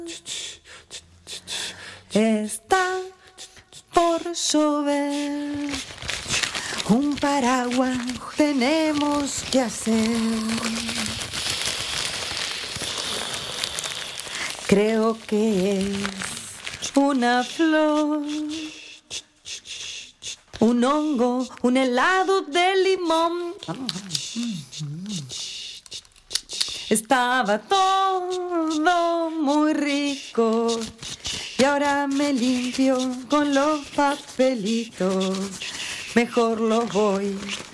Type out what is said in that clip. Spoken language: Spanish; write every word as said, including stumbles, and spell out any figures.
Está por llover. Un paraguas tenemos que hacer. Creo que es una flor, un hongo, un helado de limón. Estaba todo muy rico y ahora me limpio con los papelitos. Mejor los voy